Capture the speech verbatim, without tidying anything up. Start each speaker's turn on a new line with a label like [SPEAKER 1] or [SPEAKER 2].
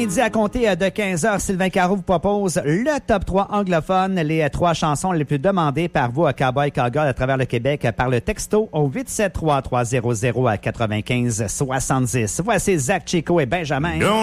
[SPEAKER 1] Midi à compter de quinze heures, Sylvain Caron vous propose le top trois anglophone, les trois chansons les plus demandées par vous, Cowboy Cowgirl, à travers le Québec, par le texto au huit sept trois trois zéro zéro à quatre-vingt-quinze soixante-dix. Voici Zach Chico et Benjamin.